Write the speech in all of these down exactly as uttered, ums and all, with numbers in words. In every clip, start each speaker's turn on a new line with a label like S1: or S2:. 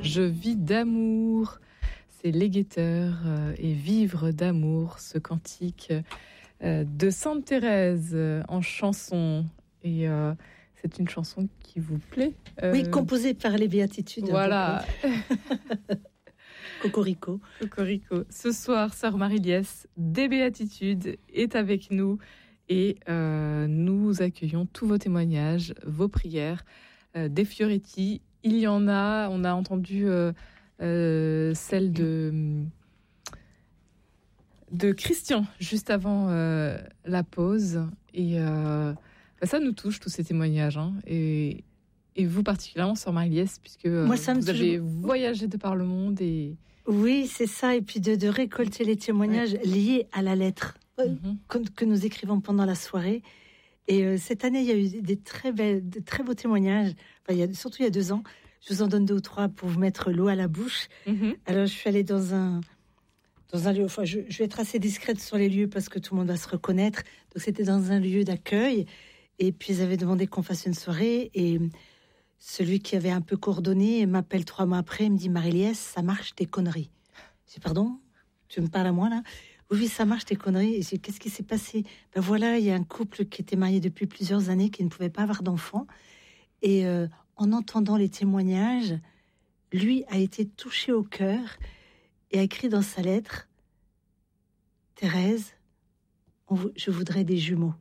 S1: Je vis d'amour. C'est Les Guetteurs euh, et Vivre d'amour, ce cantique euh, de Sainte Thérèse euh, en chanson. Et euh, c'est une chanson qui vous plaît euh...
S2: Oui, composée par les Béatitudes.
S1: Voilà.
S2: Cocorico.
S1: Cocorico. Ce soir, Sœur Marie-Liesse des Béatitudes est avec nous et euh, nous accueillons tous vos témoignages, vos prières, euh, des Fioretti. Il y en a, on a entendu euh, euh, celle de, de Christian juste avant euh, la pause. Et euh, ça nous touche, tous ces témoignages. Hein, et, et vous particulièrement, Sœur Marie-Liesse, puisque euh, Moi, ça vous avez toujours... voyagé de par le monde. Et...
S2: Oui, c'est ça. Et puis de, de récolter les témoignages ouais. liés à la lettre mm-hmm. que, que nous écrivons pendant la soirée. Et euh, cette année, il y a eu des très belles, de très beaux témoignages. Enfin, il y a, surtout il y a deux ans. Je vous en donne deux ou trois pour vous mettre l'eau à la bouche. Mm-hmm. Alors, je suis allée dans un, dans un lieu. Enfin, je, je vais être assez discrète sur les lieux parce que tout le monde va se reconnaître. Donc, c'était dans un lieu d'accueil. Et puis, ils avaient demandé qu'on fasse une soirée. Et celui qui avait un peu coordonné m'appelle trois mois après. Il me dit, Marie-Liesse, ça marche tes conneries. Je dis, pardon? Tu me parles à moi, là? Oui, ça marche tes conneries. Et je dis, qu'est-ce qui s'est passé? Ben voilà, il y a un couple qui était marié depuis plusieurs années, qui ne pouvait pas avoir d'enfants. Et euh, en entendant les témoignages, lui a été touché au cœur et a écrit dans sa lettre, Thérèse, on v- je voudrais des jumeaux.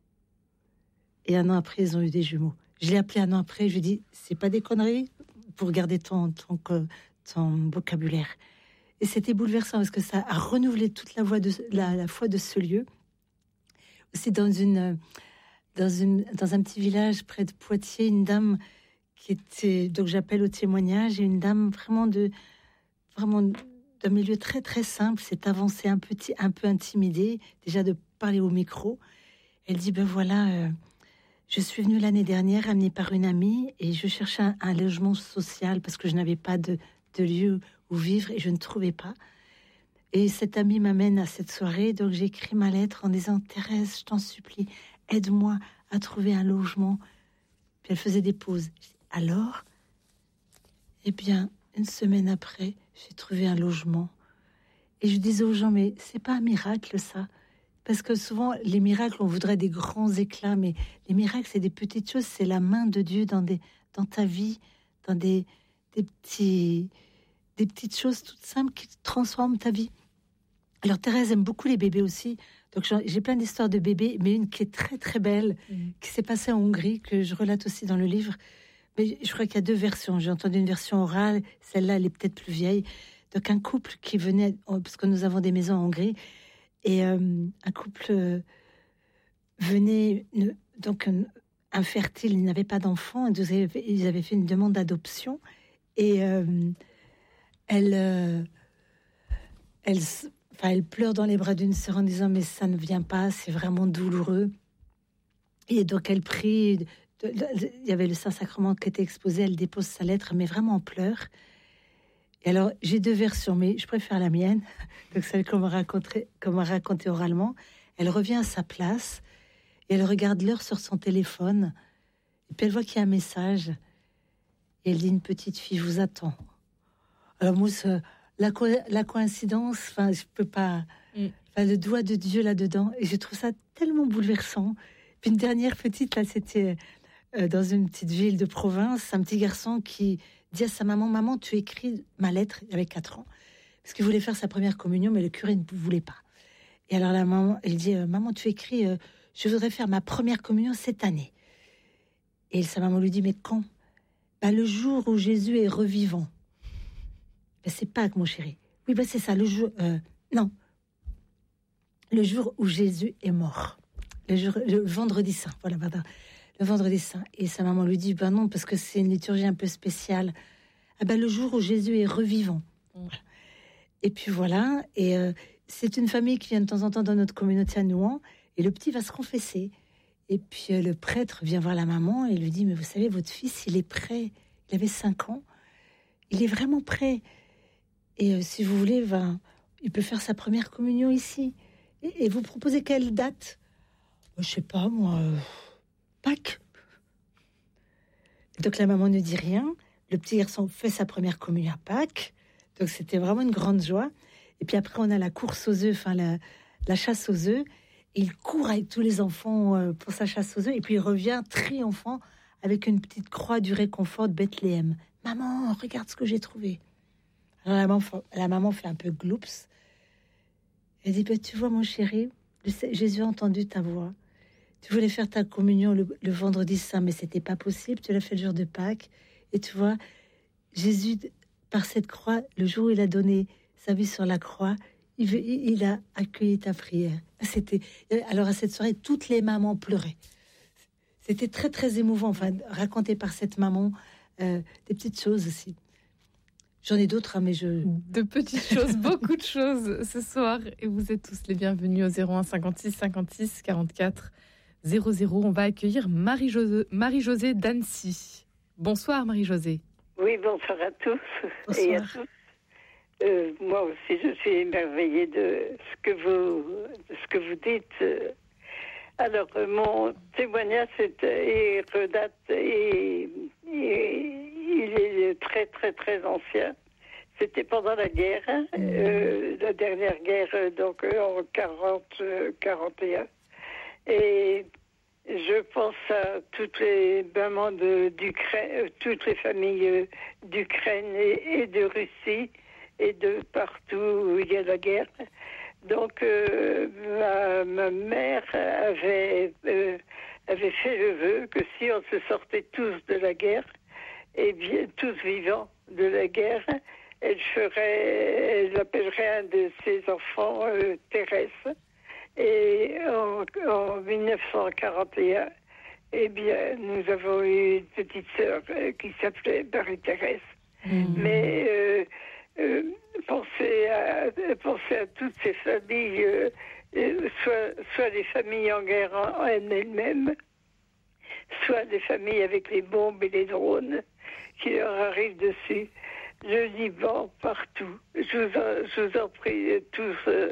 S2: Et un an après, ils ont eu des jumeaux. Je l'ai appelé un an après, je lui ai dit, c'est pas des conneries pour garder ton, ton, ton vocabulaire. Et c'était bouleversant parce que ça a renouvelé toute la, voix de, la, la foi de ce lieu. Aussi dans une, dans une, dans un petit village près de Poitiers, une dame qui était, donc j'appelle au témoignage, et une dame vraiment de, vraiment d'un milieu très très simple, s'est avancée un peu, un peu intimidée, déjà de parler au micro. Elle dit, ben voilà, euh, je suis venue l'année dernière, amenée par une amie, et je cherchais un, un logement social parce que je n'avais pas de, de lieu où vivre et je ne trouvais pas. Et cette amie m'amène à cette soirée, donc j'ai écrit ma lettre en disant, Thérèse, je t'en supplie, aide-moi à trouver un logement. Puis elle faisait des pauses. Alors, eh bien, une semaine après, j'ai trouvé un logement. Et je disais aux gens, mais c'est pas un miracle, ça. Parce que souvent, les miracles, on voudrait des grands éclats, mais les miracles, c'est des petites choses, c'est la main de Dieu dans, des, dans ta vie, dans des, des, petits, des petites choses toutes simples qui transforment ta vie. Alors, Thérèse aime beaucoup les bébés aussi. Donc, j'ai plein d'histoires de bébés, mais une qui est très, très belle, mmh. qui s'est passée en Hongrie, que je relate aussi dans le livre. Mais je crois qu'il y a deux versions. J'ai entendu une version orale, celle-là, elle est peut-être plus vieille. Donc, un couple qui venait, parce que nous avons des maisons en Hongrie, et euh, un couple euh, venait, ne, donc euh, infertile, ils n'avaient pas d'enfants, ils avaient, ils avaient fait une demande d'adoption, et euh, elle, euh, elle, enfin, elle pleure dans les bras d'une sœur en disant, mais ça ne vient pas, c'est vraiment douloureux. Et donc elle prie, il y avait le Saint-Sacrement qui était exposé, elle dépose sa lettre, mais vraiment en pleurs. Et alors, j'ai deux versions, mais je préfère la mienne, donc celle qu'on m'a racontée, qu'on m'a racontée oralement. Elle revient à sa place, et elle regarde l'heure sur son téléphone, et puis elle voit qu'il y a un message, et elle dit, une petite fille vous attend. Alors moi, la, co- la coïncidence, enfin, je peux pas, mm. enfin, le doigt de Dieu là-dedans, et je trouve ça tellement bouleversant. Puis une dernière petite, là, c'était euh, dans une petite ville de province, un petit garçon qui dit à sa maman, maman, tu écris ma lettre, il avait quatre ans, parce qu'il voulait faire sa première communion, mais le curé ne voulait pas. Et alors la maman, elle dit, maman, tu écris, euh, je voudrais faire ma première communion cette année. Et sa maman lui dit, mais quand? Bah, le jour où Jésus est revivant. Ben, c'est Pâques, mon chéri. Oui, ben, c'est ça, le jour, euh, non. Le jour où Jésus est mort. Le, jour, le vendredi saint, voilà, pardon. Le vendredi saint. Et sa maman lui dit, ben non, parce que c'est une liturgie un peu spéciale. Ah ben, le jour où Jésus est revivant. Mmh. Et puis voilà, et euh, c'est une famille qui vient de temps en temps dans notre communauté à Nouan, et le petit va se confesser. Et puis euh, le prêtre vient voir la maman et lui dit, mais vous savez, votre fils, il est prêt. Il avait cinq ans. Il est vraiment prêt. Et euh, si vous voulez, ben, il peut faire sa première communion ici. Et, et vous proposez quelle date? Je sais pas, moi... Euh... Pâques. Donc la maman ne dit rien. le petit garçon fait sa première communion à Pâques. Donc, c'était vraiment une grande joie. Et puis après, on a la course aux œufs, enfin, la, la chasse aux œufs. Et il court avec tous les enfants euh, pour sa chasse aux œufs. Et puis, il revient triomphant avec une petite croix du réconfort de Bethléem. « Maman, regarde ce que j'ai trouvé. » Alors, la maman, la maman fait un peu gloops. Elle dit, bah, tu vois, mon chéri, Jésus a entendu ta voix. Tu voulais faire ta communion le, le vendredi saint, mais c'était pas possible. Tu l'as fait le jour de Pâques. Et tu vois, Jésus, par cette croix, le jour où il a donné sa vie sur la croix, il, veut, il a accueilli ta prière. C'était alors à cette soirée, toutes les mamans pleuraient. C'était très très émouvant, enfin raconté par cette maman, euh, des petites choses aussi. J'en ai d'autres, hein, mais je...
S1: De petites choses, beaucoup de choses ce soir. Et vous êtes tous les bienvenus au zéro un cinquante-six cinquante-six quarante-quatre zéro zéro. On va accueillir Marie-Josée, Marie-Josée d'Annecy. Bonsoir Marie-Josée.
S3: Oui, bonsoir à tous.
S2: Bonsoir.
S3: Et à tous. Euh, moi aussi, je suis émerveillée de ce que vous, de ce que vous dites. Alors, euh, mon témoignage est, est redate et, et il est très, très, très ancien. C'était pendant la guerre, hein, euh, la dernière guerre, donc en quarante quarante et un. Et je pense à toutes les mamans de, d'Ukraine, toutes les familles d'Ukraine et, et de Russie et de partout où il y a la guerre. Donc, euh, ma, ma mère avait, euh, avait fait le vœu que si on se sortait tous de la guerre, et bien tous vivants de la guerre, elle ferait, elle appellerait un de ses enfants euh, Thérèse. Et en, en dix-neuf cent quarante et un, eh bien, nous avons eu une petite sœur euh, qui s'appelait Marie-Thérèse. Mmh. Mais euh, euh, pensez, à, pensez à toutes ces familles, euh, euh, soit, soit des familles en guerre en, en elles-mêmes, soit des familles avec les bombes et les drones qui leur arrivent dessus. Le Liban, partout. Je vous en, je vous en prie tous euh,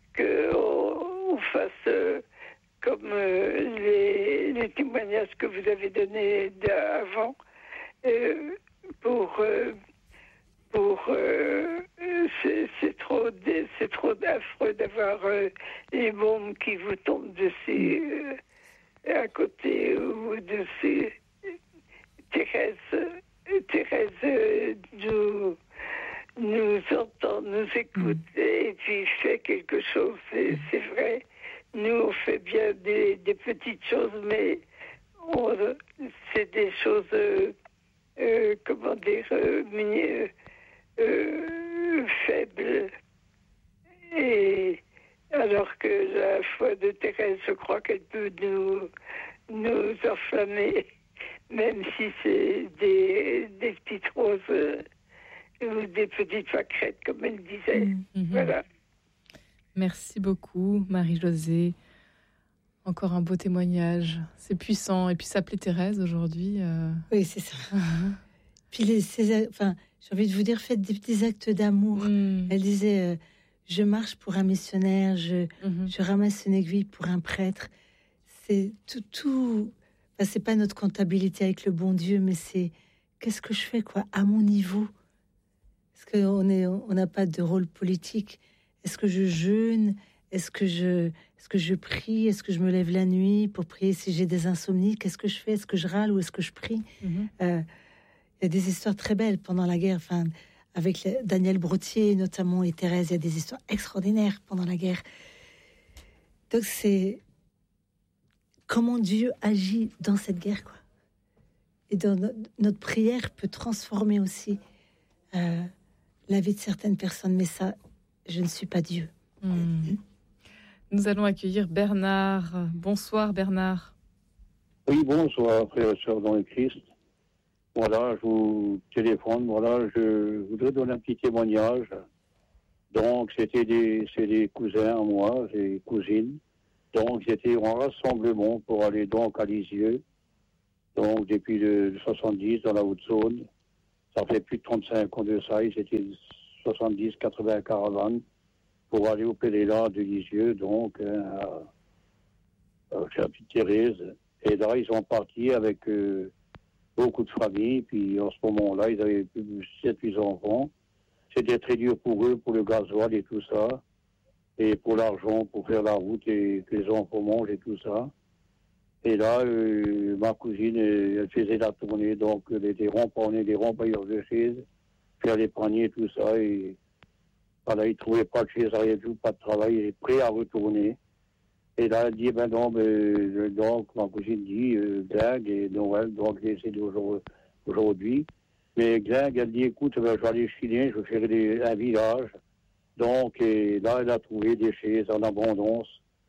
S3: qu'on on fasse euh, comme euh, les, les témoignages que vous avez donnés avant euh, pour euh, pour euh, c'est, c'est trop c'est trop affreux d'avoir euh, les bombes qui vous tombent dessus euh, à côté ou dessus. Thérèse Thérèse euh, nous nous entend, nous écoute et puis fait quelque chose. C'est, c'est vrai. Nous, on fait bien des, des petites choses, mais on, c'est des choses, euh, euh, comment dire, euh, mini, euh, faibles. Et alors que la foi de Thérèse, je crois qu'elle peut nous, nous enflammer, même si c'est des, des petites roses euh, ou des petites pâquerettes, comme elle disait. Mm-hmm. Voilà.
S1: Merci beaucoup, Marie-Josée. Encore un beau témoignage. C'est puissant. Et puis, s'appeler Thérèse aujourd'hui. Euh...
S2: Oui, c'est ça. Uh-huh. Puis, les, ces, enfin, j'ai envie de vous dire, faites des petits actes d'amour. Mm. Elle disait, euh, je marche pour un missionnaire, je, mm-hmm. je ramasse une aiguille pour un prêtre. C'est tout... tout enfin, c'est pas notre comptabilité avec le bon Dieu, mais c'est qu'est-ce que je fais, quoi, à mon niveau. Est-ce qu'on est, on n'a pas de rôle politique? Est-ce que je jeûne? Est-ce que je, est-ce que je prie? Est-ce que je me lève la nuit pour prier si j'ai des insomnies? Qu'est-ce que je fais? Est-ce que je râle ou est-ce que je prie? Mm-hmm. euh, Il y a des histoires très belles pendant la guerre. Enfin, avec les, Daniel Brotier notamment et Thérèse, il y a des histoires extraordinaires pendant la guerre. Donc c'est comment Dieu agit dans cette guerre, quoi. Et dans no- notre prière peut transformer aussi euh, la vie de certaines personnes. Mais ça, je ne suis pas Dieu.
S1: Mmh. Nous allons accueillir Bernard. Bonsoir Bernard.
S4: Oui, bonsoir frères et sœurs dans le Christ. Voilà, je vous téléphone. Voilà, je voudrais donner un petit témoignage. Donc, c'était des, c'est des cousins à moi, des cousines. Donc, j'étais en rassemblement pour aller donc à Lisieux. Donc, depuis le soixante-dix dans la Haute-Saône. Ça fait plus de trente-cinq ans de ça. Ils étaient soixante-dix quatre-vingts caravanes pour aller au Péléla de Lisieux, donc, euh, à, à chez la petite Thérèse. Et là, ils sont partis avec euh, beaucoup de familles. Puis en ce moment-là, ils avaient plus de sept huit enfants. C'était très dur pour eux, pour le gasoil et tout ça. Et pour l'argent, pour faire la route et que les enfants mangent et tout ça. Et là, euh, ma cousine, elle faisait la tournée, donc elle était remplie, des rempayeurs de chaises, faire les paniers et tout ça. Et voilà, il ne trouvait pas de chaise, rien du tout, pas de travail, il est prêt à retourner. Et là, elle dit, ben non, ben, donc ma cousine dit, euh, Gling et Noël, donc c'est aujourd'hui. Mais Gling, elle dit, écoute, ben, je vais aller chiner, je vais faire des, un village. Donc, et là, elle a trouvé des chaises en abondance.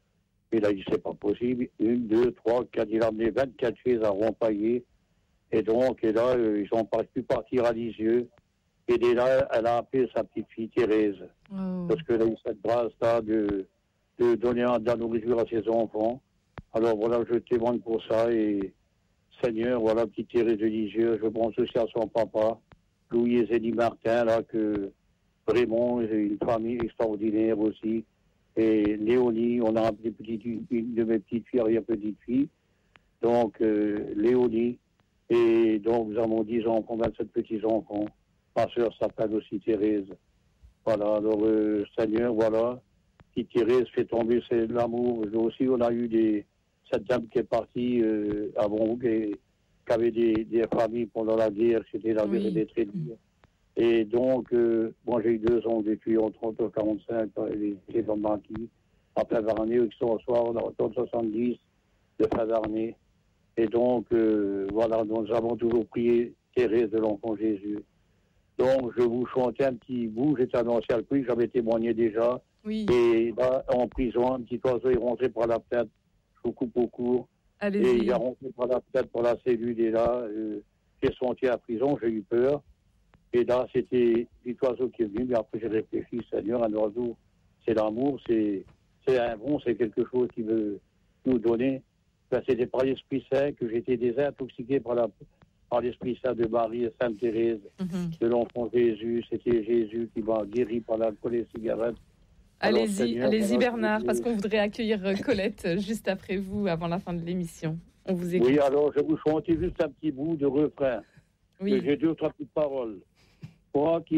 S4: Et là, il dit, c'est pas possible. Une, deux, trois, quatre, il a amené vingt-quatre chaises à rempailler. Et donc, et là, euh, ils ont pas pu partir à Lisieux. Et dès là, elle a appelé sa petite fille Thérèse. Oh. Parce qu'elle a eu cette grâce-là de, de donner de la nourriture à ses enfants. Alors voilà, je témoigne pour ça. Et Seigneur, voilà, petite Thérèse de Lisieux, je pense aussi à son papa, Louis et Zélie Martin, là, que vraiment, j'ai une famille extraordinaire aussi. Et Léonie, on a appelé petite, une de mes petites filles, arrière-petite-fille. Donc, euh, Léonie. Et donc, nous avons dix enfants, vingt-sept petits-enfants. Ma soeur s'appelle aussi Thérèse. Voilà, alors, euh, Seigneur, voilà. Petite Thérèse fait tomber c'est l'amour. Nous aussi, on a eu des, cette dame qui est partie euh, avant, qui, qui avait des, des familles pendant la guerre. C'était la guerre des traits. Et donc, euh, moi, j'ai eu deux ans depuis en trente quarante-cinq, les dans le banquier, en fin d'année, ils sont au soir, en trente soixante-dix, de fin d'année. Et donc, euh, voilà, nous avons toujours prié Thérèse de l'Enfant Jésus. Donc, je vous chantais un petit bout, j'étais annoncé à le prix, j'avais témoigné déjà.
S1: Oui.
S4: Et là, en prison, un petit oiseau est rentré par la fenêtre, je vous coupe au cours.
S1: Allez-y.
S4: Et il est rentré par la fenêtre pour la cellule, et là, euh, j'ai senti à la prison, j'ai eu peur. Et là, c'était un oiseau qui est venu, mais après j'ai réfléchi, Seigneur, un oiseau, c'est l'amour, c'est, c'est un bon, c'est quelque chose qui veut nous donner. Ben, c'était par l'Esprit Saint que j'étais désintoxiqué par, la, par l'Esprit Saint de Marie et Sainte Thérèse, mm-hmm. de l'Enfant Jésus. C'était Jésus qui m'a guéri par l'alcool et les cigarettes.
S1: Allez-y, Alors, Seigneur, allez-y Bernard, parce qu'on voudrait accueillir Colette juste après vous, avant la fin de l'émission. On vous écoute.
S4: Oui, alors je vous chantais juste un petit bout de refrain. Oui. J'ai deux ou trois petites paroles. Moi qui